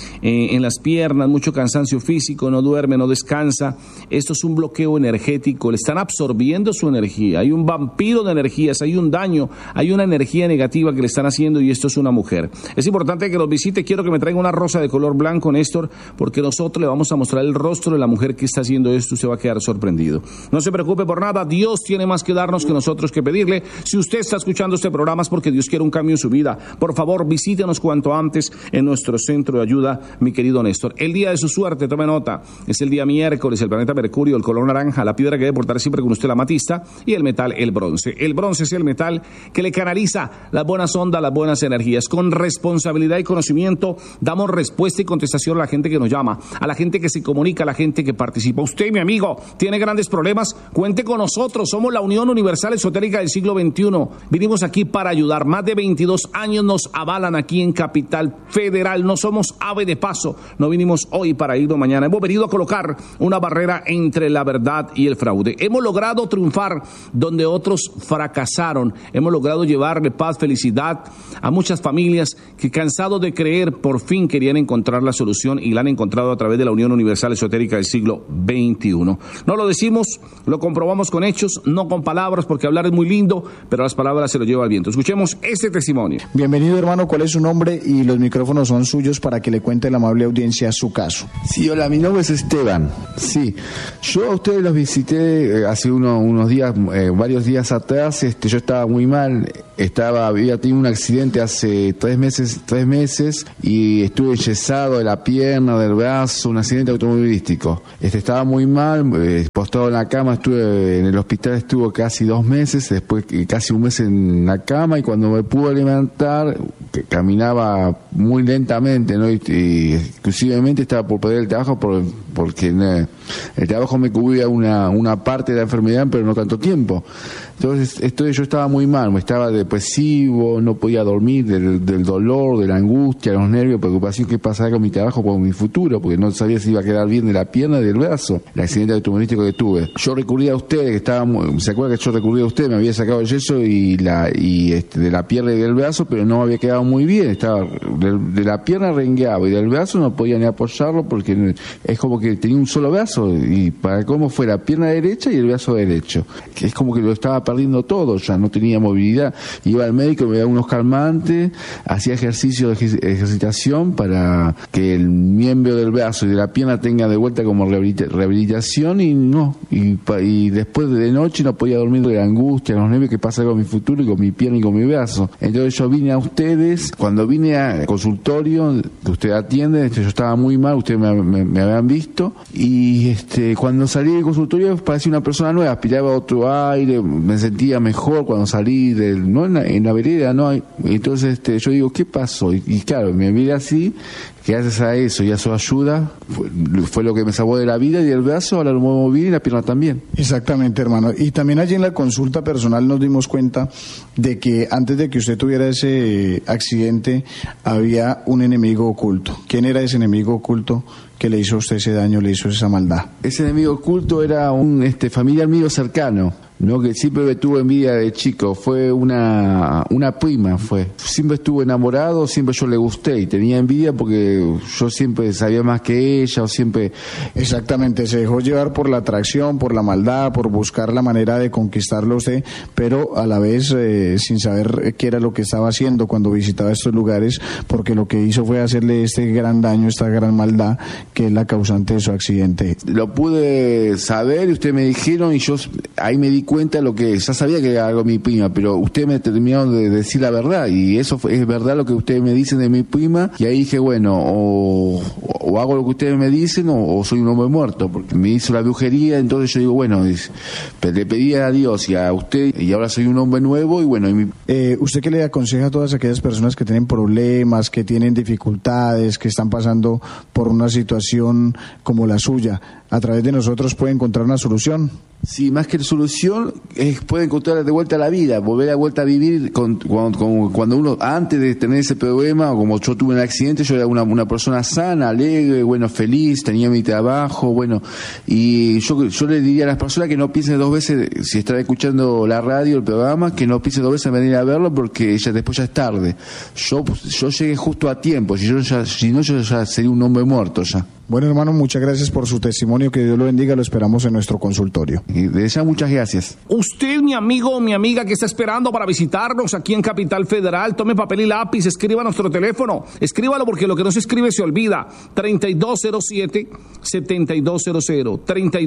en las piernas, mucho cansancio físico, no duerme, no descansa. Esto es un bloqueo energético, le están absorbiendo su energía. Hay un vampiro de energías, hay un daño, hay una energía negativa que le están haciendo, y esto es una mujer. Es importante que los visite. Quiero que me traiga una rosa de color blanco, Néstor, porque nosotros le vamos a mostrar el rostro de la mujer que está haciendo esto. Usted va a quedar sorprendido. No se preocupe por nada, Dios tiene más que darnos que nosotros que pedirle. Si usted está escuchando este programa es porque Dios quiere un cambio en su vida. Por favor, visítenos cuanto antes en nuestro centro de ayuda, mi querido Néstor. El día de su suerte, tome nota, es el día miércoles, el planeta Mercurio, el color naranja, la piedra que debe portar siempre con usted, la amatista, y el metal, el bronce. El bronce es el metal que le canaliza las buenas ondas, las buenas energías. Con responsabilidad y conocimiento damos respuesta y contestación a la gente que nos llama, a la gente que se comunica, a la gente que participa. Usted, mi amigo, tiene grandes problemas, cuente con nosotros. Somos la Unión Universal Esotérica del siglo XXI. Vinimos aquí para ayudar. Más de 22 años nos avalan aquí en Capital Federal. No somos ave de paso. No vinimos hoy para irnos mañana. Hemos venido a colocar una barrera entre la verdad y el fraude. Hemos logrado triunfar donde otros fracasaron. Hemos logrado llevarle paz, felicidad a muchas familias que, cansados de creer, por fin querían encontrar la solución, y la han encontrado a través de la Unión Universal Esotérica del siglo XXI. No lo decimos, lo comprobamos con hechos, no con palabras, porque hablar es muy lindo, pero las palabras se lo lleva el viento. Escuchemos este testimonio. Bienvenido, hermano. ¿Cuál es su nombre? Y los micrófonos son suyos para que le cuente a la amable audiencia su caso. Sí, hola, mi nombre es Esteban. Sí, yo a ustedes los visité hace unos días, varios días atrás. Yo estaba muy mal, había tenido un accidente hace 3 meses y estuve enyesado de la pierna, del brazo, un accidente automovilístico. Estaba muy mal, postrado en la cama, estuve en el hospital, estuve casi 2 meses, después casi un mes en la cama, y cuando me pude levantar, caminaba muy lentamente, ¿no? Y exclusivamente estaba por perder el trabajo porque el trabajo me cubría una parte de la enfermedad, pero no tanto tiempo. Entonces yo estaba muy mal, estaba depresivo, no podía dormir del dolor, de la angustia, los nervios, preocupación qué pasaba con mi trabajo, con mi futuro, porque no sabía si iba a quedar bien de la pierna y del brazo, el accidente automovilístico que tuve. Yo recurrí a usted, ¿se acuerda que yo recurrí a usted? Me había sacado el yeso de la pierna y del brazo, pero no había quedado muy bien, estaba de la pierna rengueaba y del brazo no podía ni apoyarlo, porque es como que tenía un solo brazo, y para cómo fue la pierna derecha y el brazo derecho, que es como que lo estaba perdiendo todo, ya no tenía movilidad. Iba al médico, me daba unos calmantes, hacía ejercicio de ejercitación para que el miembro del brazo y de la pierna tenga de vuelta como rehabilitación, y después de noche no podía dormir de la angustia, los nervios que pasa con mi futuro y con mi pierna y con mi brazo. Entonces yo vine a ustedes, cuando vine al consultorio que usted atiende, yo estaba muy mal, ustedes me habían visto, y cuando salí del consultorio parecía una persona nueva, aspiraba otro aire, me sentía mejor cuando salí en la vereda, ¿no? Entonces yo digo, ¿qué pasó? Y claro, me miré así, que gracias a eso y a su ayuda fue lo que me salvó de la vida, y el brazo ahora lo muevo bien y la pierna también. Exactamente, hermano. Y también allí en la consulta personal nos dimos cuenta de que antes de que usted tuviera ese accidente había un enemigo oculto. ¿Quién era ese enemigo oculto que le hizo a usted ese daño, le hizo esa maldad? Ese enemigo oculto era un familiar mío cercano, ¿no? Que siempre me tuvo envidia de chico. Fue una prima, siempre estuve enamorado, siempre yo le gusté y tenía envidia porque yo siempre sabía más que ella, o siempre... Exactamente, se dejó llevar por la atracción, por la maldad, por buscar la manera de conquistarlo a usted, pero a la vez sin saber qué era lo que estaba haciendo cuando visitaba estos lugares, porque lo que hizo fue hacerle este gran daño, esta gran maldad, que es la causante de su accidente. Lo pude saber y ustedes me dijeron, y yo ahí me di cuenta lo que ya sabía que era algo mi prima, pero usted me terminó de decir la verdad, y eso es verdad lo que ustedes me dicen de mi prima, y ahí dije, bueno, o hago lo que ustedes me dicen o soy un hombre muerto, porque me hizo la brujería. Entonces yo digo, bueno, le pedí a Dios y a usted, y ahora soy un hombre nuevo. Y bueno, ¿usted qué le aconseja a todas aquellas personas que tienen problemas, que tienen dificultades, que están pasando por una situación como la suya? ¿A través de nosotros puede encontrar una solución? Sí, más que solución, puede encontrar de vuelta a la vida, volver a vuelta a vivir cuando uno, antes de tener ese problema, o como yo tuve un accidente, yo era una persona sana, alegre, bueno, feliz, tenía mi trabajo, bueno, y yo le diría a las personas que no piensen dos veces, si están escuchando la radio, el programa, que no piensen dos veces en venir a verlo, porque después ya es tarde. Yo llegué justo a tiempo, si no yo ya sería un hombre muerto ya. Bueno, hermano, muchas gracias por su testimonio, que Dios lo bendiga, lo esperamos en nuestro consultorio. Y de esa, muchas gracias. Usted, mi amigo o mi amiga que está esperando para visitarnos aquí en Capital Federal, tome papel y lápiz, escriba nuestro teléfono, escríbalo porque lo que no se escribe se olvida. 3207-7200,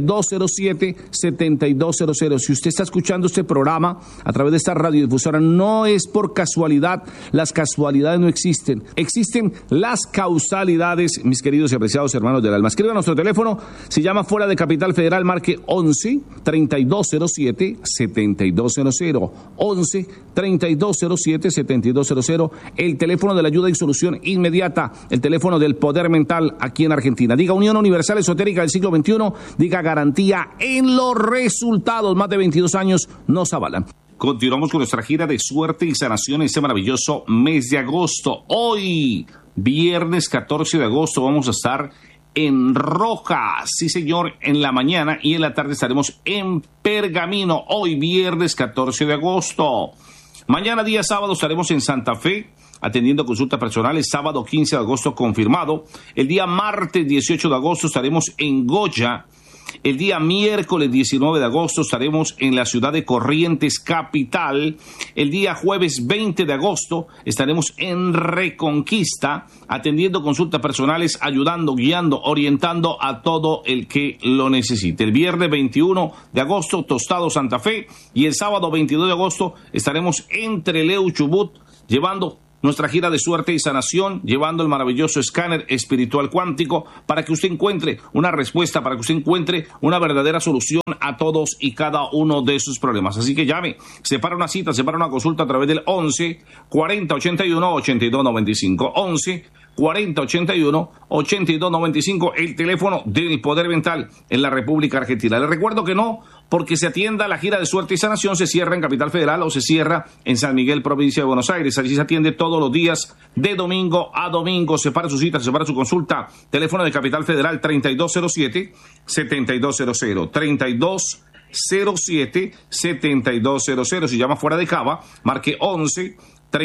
3207-7200. Si usted está escuchando este programa a través de esta radiodifusora, no es por casualidad, las casualidades no existen, existen las causalidades, mis queridos y apreciados hermanos del alma. Escriba nuestro teléfono, si llama fuera de Capital Federal, marque 11-3207-7200, 11-3207-7200, el teléfono de la ayuda y solución inmediata, el teléfono del poder mental aquí en Argentina. Diga Unión Universal Esotérica del siglo XXI, diga garantía en los resultados, más de 22 años nos avalan. Continuamos con nuestra gira de suerte y sanación en este maravilloso mes de agosto. Hoy, viernes 14 de agosto, vamos a estar en Roja, sí señor, en la mañana, y en la tarde estaremos en Pergamino, hoy viernes 14 de agosto. Mañana día sábado estaremos en Santa Fe atendiendo consultas personales, sábado 15 de agosto confirmado. El día martes 18 de agosto estaremos en Goya. El día miércoles 19 de agosto estaremos en la ciudad de Corrientes, capital. El día jueves 20 de agosto estaremos en Reconquista, atendiendo consultas personales, ayudando, guiando, orientando a todo el que lo necesite. El viernes 21 de agosto, Tostado, Santa Fe. Y el sábado 22 de agosto estaremos en Trelew, Chubut, llevando nuestra gira de suerte y sanación, llevando el maravilloso escáner espiritual cuántico para que usted encuentre una respuesta, para que usted encuentre una verdadera solución a todos y cada uno de sus problemas. Así que llame, separa una cita, separa una consulta a través del 11 40 81 82 95, 11 40 81 82 95, el teléfono del poder mental en la República Argentina. Les recuerdo que no, porque se atienda la gira de suerte y sanación, se cierra en Capital Federal o se cierra en San Miguel, provincia de Buenos Aires. Allí se atiende todos los días de domingo a domingo. Separa su cita, separa su consulta. Teléfono de Capital Federal 3207-7200, 3207-7200. Si llama fuera de Cava, marque 11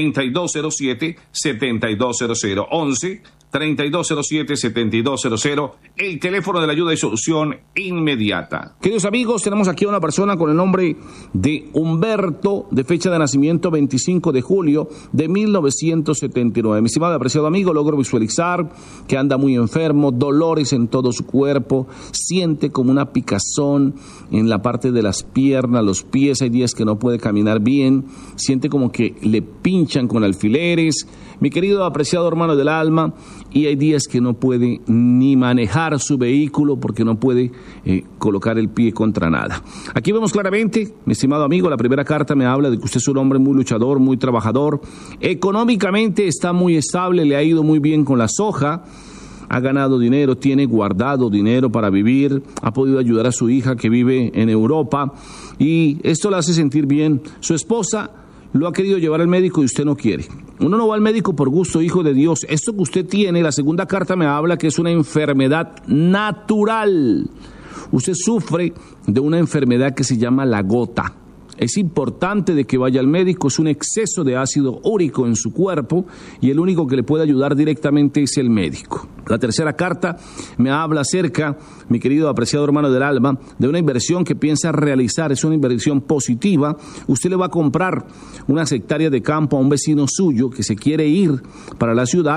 3207-7200, 11 3207-7200, el teléfono de la ayuda y solución inmediata. Queridos amigos, tenemos aquí a una persona con el nombre de Humberto, de fecha de nacimiento 25 de julio de 1979. Mi estimado y apreciado amigo, logro visualizar que anda muy enfermo, dolores en todo su cuerpo, siente como una picazón en la parte de las piernas, los pies, hay días que no puede caminar bien, siente como que le pinchan con alfileres. Mi querido apreciado hermano del alma, y hay días que no puede ni manejar su vehículo porque no puede colocar el pie contra nada. Aquí vemos claramente, mi estimado amigo, la primera carta me habla de que usted es un hombre muy luchador, muy trabajador, económicamente está muy estable, le ha ido muy bien con la soja, ha ganado dinero, tiene guardado dinero para vivir, ha podido ayudar a su hija que vive en Europa y esto le hace sentir bien. Su esposa lo ha querido llevar al médico y usted no quiere. Uno no va al médico por gusto, hijo de Dios. Esto que usted tiene, la segunda carta me habla que es una enfermedad natural. Usted sufre de una enfermedad que se llama la gota. Es importante de que vaya al médico, es un exceso de ácido úrico en su cuerpo y el único que le puede ayudar directamente es el médico. La tercera carta me habla acerca, mi querido apreciado hermano del alma, de una inversión que piensa realizar, es una inversión positiva. Usted le va a comprar unas hectáreas de campo a un vecino suyo que se quiere ir para la ciudad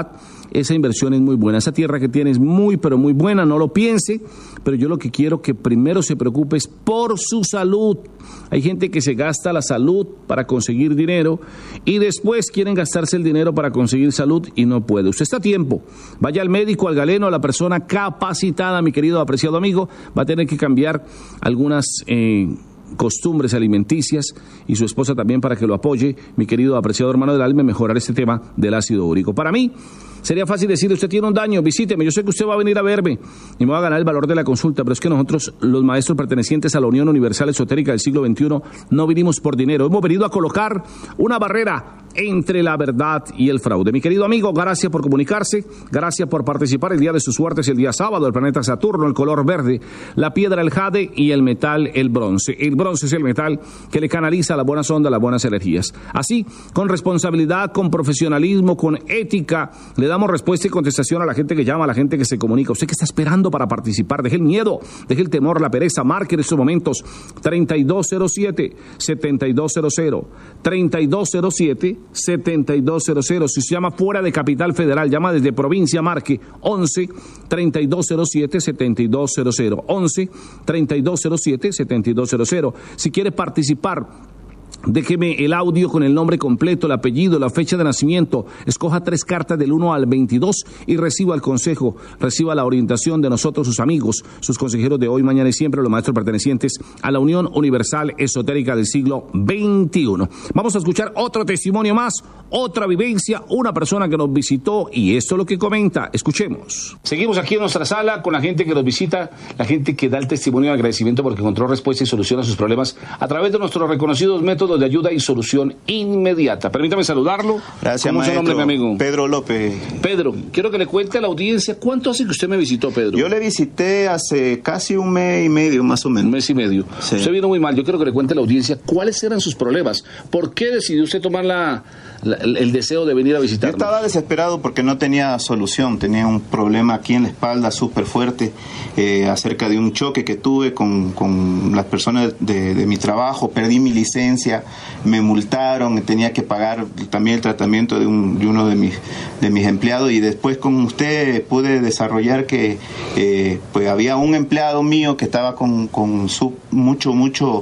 esa inversión es muy buena. Esa tierra que tiene es muy, pero muy buena, no lo piense, pero yo lo que quiero que primero se preocupe es por su salud. Hay gente que se gasta la salud para conseguir dinero y después quieren gastarse el dinero para conseguir salud y no puede. Usted está a tiempo. Vaya al médico, al galeno, a la persona capacitada, mi querido apreciado amigo. Va a tener que cambiar algunas costumbres alimenticias y su esposa también para que lo apoye, mi querido apreciado hermano del alma, mejorar este tema del ácido úrico. Para mí sería fácil decirle, usted tiene un daño, visíteme, yo sé que usted va a venir a verme y me va a ganar el valor de la consulta, pero es que nosotros, los maestros pertenecientes a la Unión Universal Esotérica del siglo XXI, no vinimos por dinero, hemos venido a colocar una barrera entre la verdad y el fraude. Mi querido amigo, gracias por comunicarse, gracias por participar. El día de sus suertes, el día sábado, el planeta Saturno, el color verde, la piedra, el jade y el metal, el bronce. El bronce es el metal que le canaliza las buenas ondas, las buenas energías. Así, con responsabilidad, con profesionalismo, con ética, le damos respuesta y contestación a la gente que llama, a la gente que se comunica. Usted que está esperando para participar, deje el miedo, deje el temor, la pereza, marque en estos momentos 3207-7200, 3207-7200. Si se llama fuera de Capital Federal, llama desde provincia, marque 11-3207-7200, 11-3207-7200. Si quiere participar, déjeme el audio con el nombre completo, el apellido, la fecha de nacimiento. Escoja 3 cartas del 1 al 22 y reciba el consejo, reciba la orientación de nosotros, sus amigos, sus consejeros de hoy, mañana y siempre, los maestros pertenecientes a la Unión Universal Esotérica del siglo XXI. Vamos a escuchar otro testimonio más, otra vivencia, una persona que nos visitó y esto es lo que comenta. Escuchemos. Seguimos aquí en nuestra sala con la gente que nos visita, la gente que da el testimonio de agradecimiento porque encontró respuesta y solución a sus problemas a través de nuestros reconocidos métodos de ayuda y solución inmediata. Permítame saludarlo. Gracias, ¿Cómo es su nombre, mi amigo? Pedro López. Pedro, quiero que le cuente a la audiencia cuánto hace que usted me visitó, Pedro. Yo le visité hace casi 1 mes y medio, más o menos. 1 mes y medio. Sí. Usted vino muy mal. Yo quiero que le cuente a la audiencia cuáles eran sus problemas. ¿Por qué decidió usted tomar el deseo de venir a visitarnos? Yo estaba desesperado porque no tenía solución. Tenía un problema aquí en la espalda súper fuerte acerca de un choque que tuve con las personas de mi trabajo. Perdí mi licencia, me multaron, tenía que pagar también el tratamiento de uno de mis empleados y después con usted pude desarrollar que pues había un empleado mío que estaba con mucho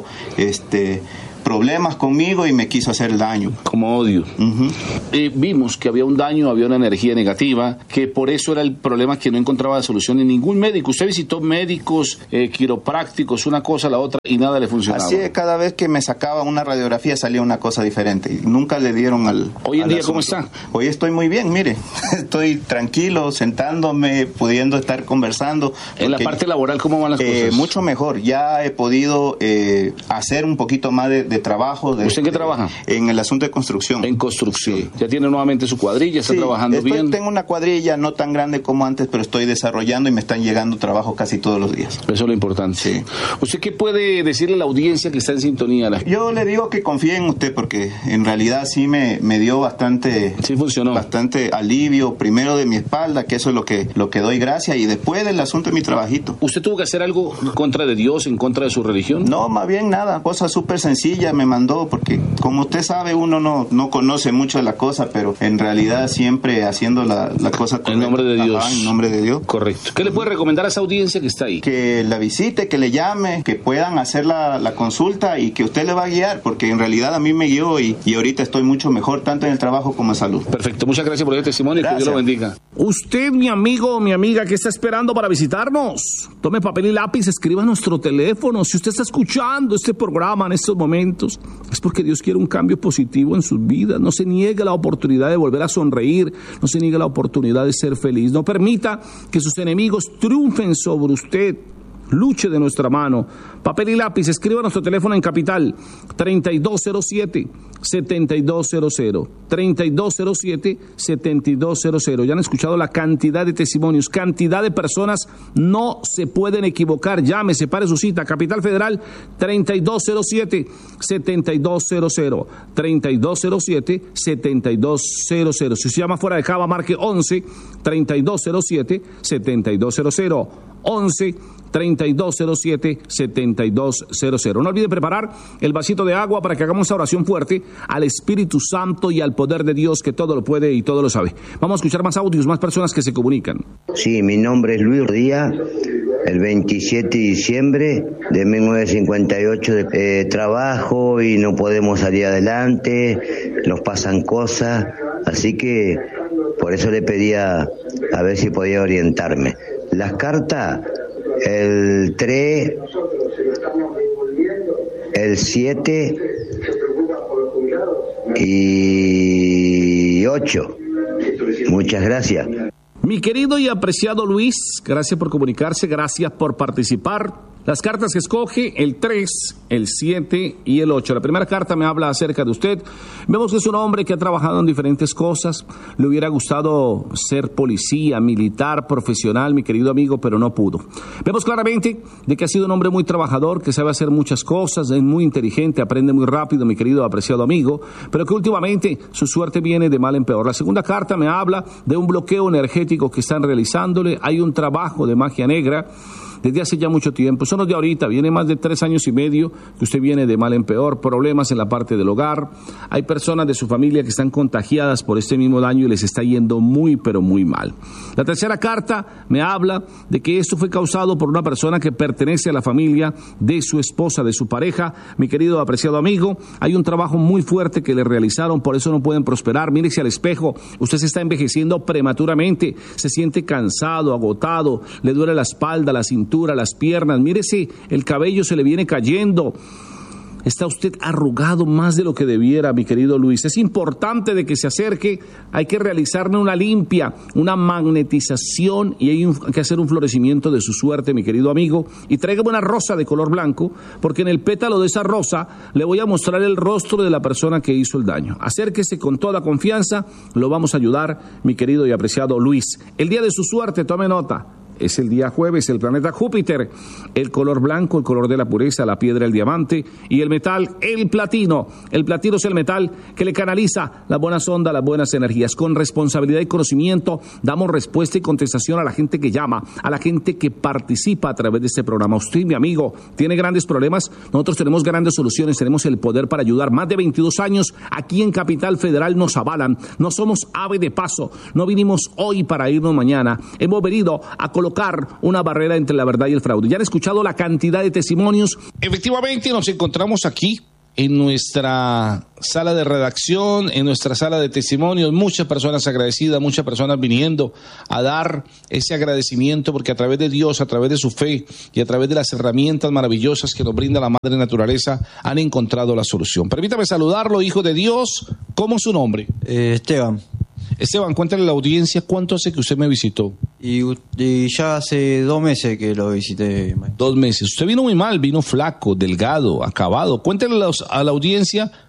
problemas conmigo y me quiso hacer daño. Como odio. Vimos que había un daño, había una energía negativa, que por eso era el problema que no encontraba solución en ningún médico. Usted visitó médicos, quiroprácticos, una cosa, la otra, y nada le funcionaba. Así es, cada vez que me sacaba una radiografía salía una cosa diferente. Y nunca le dieron al... Hoy en día, ¿cómo está? Hoy estoy muy bien, mire. Estoy tranquilo, sentándome, pudiendo estar conversando. En la parte laboral, ¿cómo van las cosas? Mucho mejor. Ya he podido hacer un poquito más de trabajo. ¿Usted en qué trabaja? En el asunto de construcción. En construcción. Sí. ¿Ya tiene nuevamente su cuadrilla? ¿Está trabajando bien? Tengo una cuadrilla no tan grande como antes, pero estoy desarrollando y me están llegando trabajos casi todos los días. Eso es lo importante. Sí. ¿Usted qué puede decirle a la audiencia que está en sintonía? Yo le digo que confíe en usted porque en realidad sí me dio bastante... Sí funcionó. Bastante alivio, primero de mi espalda, que eso es lo que doy gracias, y después del asunto de mi trabajito. ¿Usted tuvo que hacer algo en contra de Dios, en contra de su religión? No, más bien nada, cosa súper sencilla me mandó, porque como usted sabe, uno no conoce mucho de la cosa, pero en realidad siempre haciendo la cosa correcta. En nombre de Dios. En nombre de Dios. Correcto. ¿Qué le puede recomendar a esa audiencia que está ahí? Que la visite, que le llame, que puedan hacer la consulta y que usted le va a guiar, porque en realidad a mí me guió y ahorita estoy mucho mejor, tanto en el trabajo como en salud. Perfecto. Muchas gracias por el testimonio y que Dios lo bendiga. Usted, mi amigo o mi amiga, ¿qué está esperando para visitarnos? Tome papel y lápiz, escriba nuestro teléfono. Si usted está escuchando este programa en estos momentos, es porque Dios quiere un cambio positivo en sus vidas. No se niegue la oportunidad de volver a sonreír, no se niegue la oportunidad de ser feliz. No permita que sus enemigos triunfen sobre usted. Luche de nuestra mano. Papel y lápiz, escriba nuestro teléfono en capital 3207-7200, 3207-7200. Ya han escuchado la cantidad de testimonios, cantidad de personas, no se pueden equivocar. Llame, separe su cita. Capital Federal 3207-7200, 3207-7200. Si se llama fuera de Cava, marque 11-3207-7200, 3207-7200. No olvide preparar el vasito de agua para que hagamos esa oración fuerte al Espíritu Santo y al poder de Dios que todo lo puede y todo lo sabe. Vamos a escuchar más audios, más personas que se comunican. Sí, mi nombre es Luis Díaz. El 27 de diciembre de 1958 trabajo y no podemos salir adelante, nos pasan cosas, así que por eso le pedía a ver si podía orientarme. Las cartas, el 3, el 7 y 8. Muchas gracias. Mi querido y apreciado Luis, gracias por comunicarse, gracias por participar. Las cartas que escoge, el 3, el 7 y el 8. La primera carta me habla acerca de usted. Vemos que es un hombre que ha trabajado en diferentes cosas. Le hubiera gustado ser policía, militar, profesional, mi querido amigo, pero no pudo. Vemos claramente de que ha sido un hombre muy trabajador, que sabe hacer muchas cosas, es muy inteligente, aprende muy rápido, mi querido apreciado amigo, pero que últimamente su suerte viene de mal en peor. La segunda carta me habla de un bloqueo energético que están realizándole. Hay un trabajo de magia negra desde hace ya mucho tiempo. Eso no es de ahorita, viene más de 3 años y medio que usted viene de mal en peor, problemas en la parte del hogar. Hay personas de su familia que están contagiadas por este mismo daño y les está yendo muy, pero muy mal. La tercera carta me habla de que esto fue causado por una persona que pertenece a la familia de su esposa, de su pareja. Mi querido apreciado amigo, hay un trabajo muy fuerte que le realizaron, por eso no pueden prosperar. Mírese al espejo, usted se está envejeciendo prematuramente, se siente cansado, agotado, le duele la espalda, la cintura, las piernas, mírese, el cabello se le viene cayendo. Está usted arrugado más de lo que debiera, mi querido Luis. Es importante de que se acerque, hay que realizarle una limpia, una magnetización y hay que hacer un florecimiento de su suerte, mi querido amigo. Y tráigame una rosa de color blanco, porque en el pétalo de esa rosa le voy a mostrar el rostro de la persona que hizo el daño. Acérquese con toda confianza, lo vamos a ayudar, mi querido y apreciado Luis. El día de su suerte, tome nota. Es el día jueves, el planeta Júpiter, el color blanco, el color de la pureza, la piedra, el diamante y el metal, el platino. El platino es el metal que le canaliza las buenas ondas, las buenas energías. Con responsabilidad y conocimiento damos respuesta y contestación a la gente que llama, a la gente que participa a través de este programa. Usted, mi amigo, tiene grandes problemas, nosotros tenemos grandes soluciones, tenemos el poder para ayudar. Más de 22 años aquí en Capital Federal nos avalan, no somos ave de paso, no vinimos hoy para irnos mañana, hemos venido a colocar una barrera entre la verdad y el fraude. Ya han escuchado la cantidad de testimonios. Efectivamente, nos encontramos aquí en nuestra sala de redacción, en nuestra sala de testimonios, muchas personas agradecidas, muchas personas viniendo a dar ese agradecimiento porque a través de Dios, a través de su fe y a través de las herramientas maravillosas que nos brinda la Madre Naturaleza, han encontrado la solución. Permítame saludarlo, hijo de Dios. ¿Cómo es su nombre? Esteban. Esteban, cuéntale a la audiencia cuánto hace que usted me visitó. Y ya hace 2 meses que lo visité. 2 meses. Usted vino muy mal, vino flaco, delgado, acabado. Cuéntale a la audiencia